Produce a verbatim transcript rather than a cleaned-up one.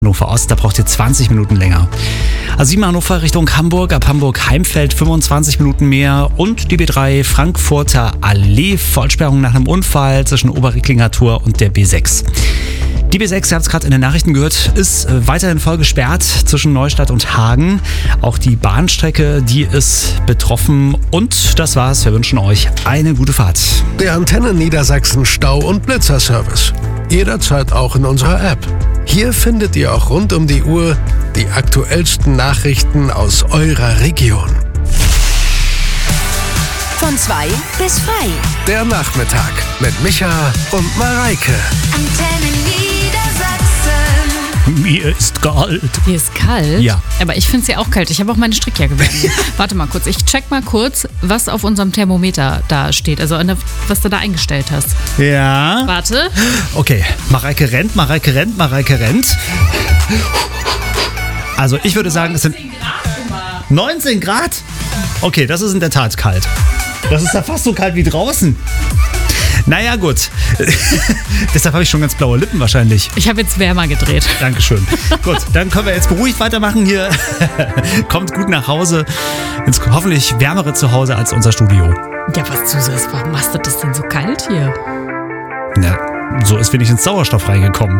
Hannover Ost, da braucht ihr zwanzig Minuten länger. A sieben Hannover Richtung Hamburg, ab Hamburg-Heimfeld fünfundzwanzig Minuten mehr und die B drei Frankfurter Allee, Vollsperrung nach einem Unfall zwischen Oberrecklinger Tor und der B sechs. Die B sechs, ihr habt es gerade in den Nachrichten gehört, ist weiterhin voll gesperrt zwischen Neustadt und Hagen. Auch die Bahnstrecke, die ist betroffen. Und das war's, wir wünschen euch eine gute Fahrt. Der Antenne Niedersachsen Stau- und Blitzerservice. Jederzeit auch in unserer App. Hier findet ihr auch rund um die Uhr die aktuellsten Nachrichten aus eurer Region. Von zwei bis frei. Der Nachmittag mit Micha und Mareike. Antenne Niedersachsen. Mir ist kalt. Hier ist kalt? Ja. Aber ich finde es ja auch kalt. Ich habe auch meine Strickjacke bei mir. Warte mal kurz. Ich check mal kurz, was auf unserem Thermometer da steht. Also an der, was du da eingestellt hast. Ja. Warte. Okay, Mareike rennt, Mareike rennt, Mareike rennt. Also ich würde sagen, es sind neunzehn Grad. Okay, das ist in der Tat kalt. Das ist ja fast so kalt wie draußen. Naja, gut. Deshalb habe ich schon ganz blaue Lippen wahrscheinlich. Ich habe jetzt wärmer gedreht. Dankeschön. Gut, dann können wir jetzt beruhigt weitermachen hier. Kommt gut nach Hause. Ins hoffentlich wärmere Zuhause als unser Studio. Ja, was du sagst, warum machst du das denn so kalt hier? Na, so ist wenigstens Sauerstoff reingekommen.